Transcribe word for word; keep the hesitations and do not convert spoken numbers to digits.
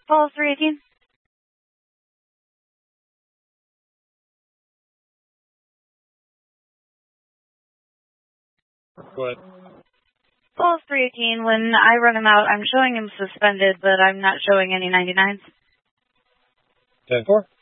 Falls three eighteen. Go ahead. Falls three eighteen, when I run him out, I'm showing him suspended, but I'm not showing any ninety-nines. ten four.